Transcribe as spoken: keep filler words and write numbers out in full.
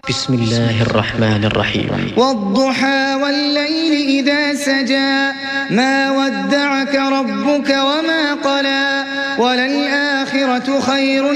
بسم الله الرحمن الرحيم. والضحى والليل إذا سجى ما ودعك ربك وما قلى وللآخرة خير